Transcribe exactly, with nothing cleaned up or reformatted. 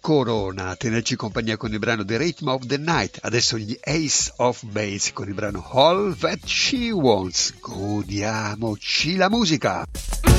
Corona a tenerci compagnia con il brano The Rhythm of the Night. Adesso gli Ace of Base con il brano All That She Wants. Godiamoci la musica.